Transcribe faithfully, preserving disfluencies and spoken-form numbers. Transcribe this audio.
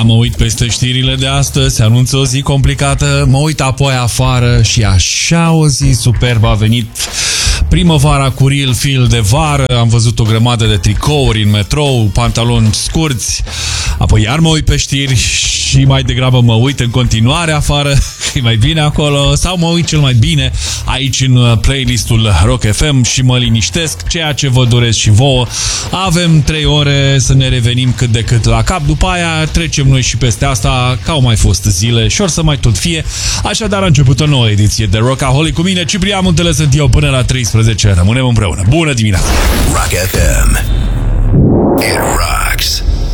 Da, mă uit peste știrile de astăzi, se anunță o zi complicată, mă uit apoi afară și așa o zi superbă a venit. Primăvara cu real feel de vară, am văzut o grămadă de tricouri în metrou, pantaloni scurți, apoi iar mă uit pe știri și mai degrabă mă uit în continuare afară, că e mai bine acolo, sau mă uit cel mai bine aici în playlistul Rock F M și mă liniștesc, ceea ce vă doresc și vouă. Avem trei ore să ne revenim cât de cât la cap, după aia trecem noi și peste asta, că au mai fost zile și or să mai tot fie. Așadar a început o nouă ediție de Rockaholic cu mine, Ciprian Muntele sunt eu, până la treisprezece. Rămânem împreună. Bună dimineața! Rock F M. It rocks.